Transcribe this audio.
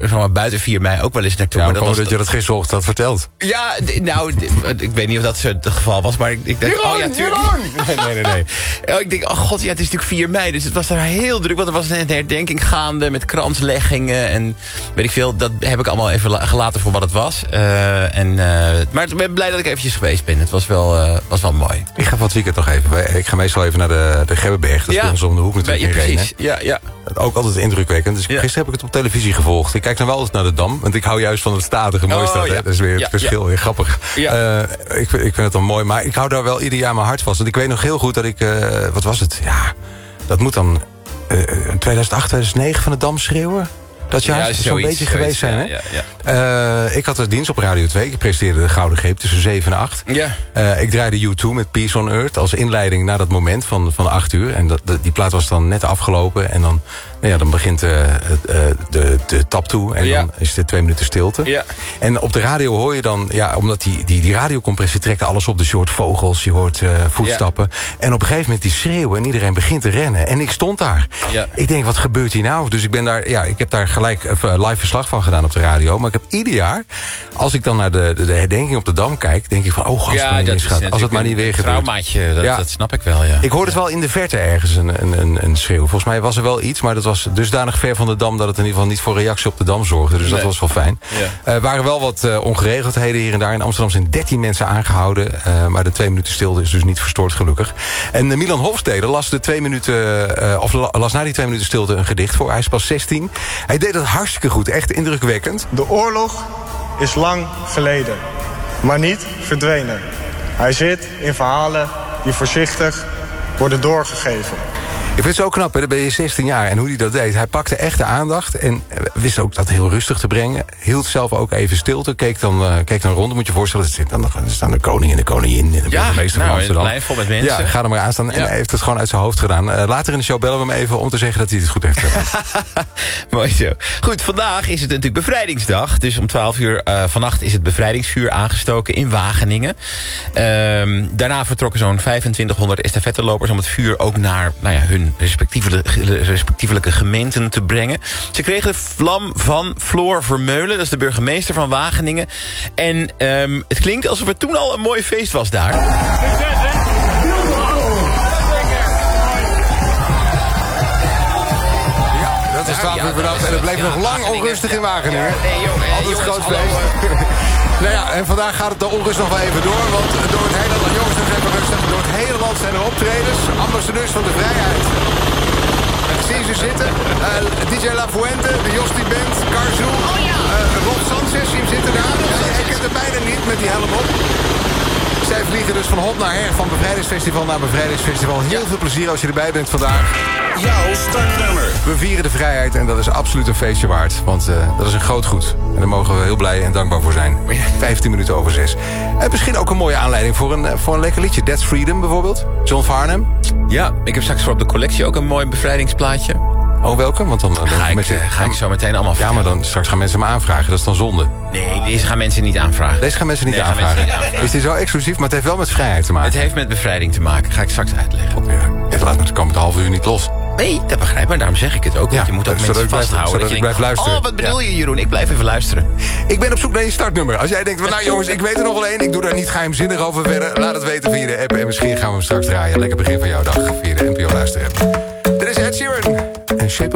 programma buiten 4 mei ook wel eens naartoe. Ja, maar dat je dat gisterochtend had verteld. Ja, ik weet niet of dat het geval was, maar ik denk... Jeroen, oh ja, tuurlijk. Nee. Ik denk, oh god, ja, het is natuurlijk 4 mei, dus het was daar heel druk. Want er was een herdenking gaande met kransleggingen en weet ik veel. Dat heb ik allemaal even gelaten voor wat het was. Maar ik ben blij dat ik eventjes geweest ben. Het was wel mooi. Ik ga van het weekend nog even. Ik ga meestal even naar de Gebbenberg. Dat is bij ons om de hoek natuurlijk in Renen. Precies. Ja. Ook altijd indrukwekkend. Dus gisteren heb ik het op televisie gevolgd. Ik kijk dan wel altijd naar de Dam. Want ik hou juist van het statige mooiste. Ja. Dat is weer het verschil. Weer grappig. Ja. Ik vind het dan mooi. Maar ik hou daar wel ieder jaar mijn hart vast. Want ik weet nog heel goed dat ik... wat was het? Ja, dat moet dan 2008, 2009 van de Dam schreeuwen. Dat jaar zou een beetje geweest zijn, hè? Ja. Ik had de dienst op Radio 2. Ik presenteerde de Gouden Greep tussen 7 en 8. Ja. Ik draaide U2 met Peace on Earth als inleiding naar dat moment van 8 uur. En die plaat was dan net afgelopen. En dan begint de tap toe. En dan is er 2 minuten stilte. Ja. En op de radio hoor je dan... Ja, omdat die radiocompressie trekt alles op. Dus je hoort vogels, je hoort voetstappen. Ja. En op een gegeven moment die schreeuwen en iedereen begint te rennen. En ik stond daar. Ja. Ik denk, wat gebeurt hier nou? Dus ik ben daar... Ja, ik heb daar gelijk live verslag van gedaan op de radio. Maar ik heb ieder jaar, als ik dan naar de herdenking op de Dam kijk, denk ik van, oh gast, als het maar niet weer gebeurt. Traumaatje, dat snap ik wel, ja. Ik hoorde het wel in de verte ergens een schreeuw. Volgens mij was er wel iets, maar dat was dusdanig ver van de Dam dat het in ieder geval niet voor reactie op de Dam zorgde. Dus dat was wel fijn. Ja. Er waren wel wat ongeregeldheden hier en daar. In Amsterdam zijn 13 mensen aangehouden. Maar de 2 minuten stilte is dus niet verstoord, gelukkig. En Milan Hofstede las na die 2 minuten stilte een gedicht voor. Hij is pas 16. Hij deed dat hartstikke goed, echt indrukwekkend. De oorlog is lang geleden, maar niet verdwenen. Hij zit in verhalen die voorzichtig worden doorgegeven. Ik vind het zo knap, hè? Dan ben je 16 jaar. En hoe hij dat deed, hij pakte echt de aandacht. En wist ook dat heel rustig te brengen. Hield zelf ook even stilte. Keek dan rond. Dan moet je je voorstellen, er staan de koning en de koningin. En de burgemeester van Amsterdam. Een lijn vol met mensen. Ja, ga er maar aan staan. En hij heeft het gewoon uit zijn hoofd gedaan. Later in de show bellen we hem even om te zeggen dat hij het goed heeft gedaan. Mooi zo. Goed, vandaag is het natuurlijk bevrijdingsdag. Dus om 12 uur vannacht is het bevrijdingsvuur aangestoken in Wageningen. Daarna vertrokken zo'n 2500 estafettelopers om het vuur ook naar hun respectievelijke gemeenten te brengen. Ze kregen de vlam van Floor Vermeulen, dat is de burgemeester van Wageningen. En het klinkt alsof het toen al een mooi feest was daar. Dat is 12 uur vannacht en het bleef nog lang onrustig in Wageningen. Altijd groot feest. Nou ja, en vandaag gaat het de onrust nog wel even door. Want door het hele land, jongens, even rustig. Door het hele land zijn er optredens. Ambassadeurs van de vrijheid. Ik zie ze zitten. DJ La Fuente, de Josti Band, Karzoel. Rob Sanchez, die zitten daar. Ik heb er bijna niet met die helm op. Zij vliegen dus van hot naar her, van bevrijdingsfestival naar bevrijdingsfestival. Heel veel plezier als je erbij bent vandaag. Jouw startnummer. We vieren de vrijheid en dat is absoluut een feestje waard. Want dat is een groot goed. En daar mogen we heel blij en dankbaar voor zijn. 15 minuten over 6. En misschien ook een mooie aanleiding voor een lekker liedje. That's Freedom bijvoorbeeld. John Farnham. Ja, ik heb straks voor op de collectie ook een mooi bevrijdingsplaatje. Oh, welke? Want dan ga ik zo meteen allemaal vertellen. Ja, maar dan straks gaan mensen me aanvragen. Dat is dan zonde. Nee, deze gaan mensen niet aanvragen. Deze gaan mensen niet aanvragen. Is die zo exclusief? Maar het heeft wel met vrijheid te maken. Het heeft met bevrijding te maken. Ga ik straks uitleggen. Even laat me het half uur niet los. Nee, dat begrijp ik, maar daarom zeg ik het ook. Ja, je moet ook mensen vasthouden. Zodat ik blijf luisteren. Oh, wat bedoel je, Jeroen? Ik blijf even luisteren. Ik ben op zoek naar je startnummer. Als jij denkt, nou jongens, ik weet er nog wel één. Ik doe daar niet geheimzinnig over verder. Laat het weten via de app. En misschien gaan we hem straks draaien. Lekker begin van jouw dag via de NPO luisteren. Dit is Ed Sheeran en Shape of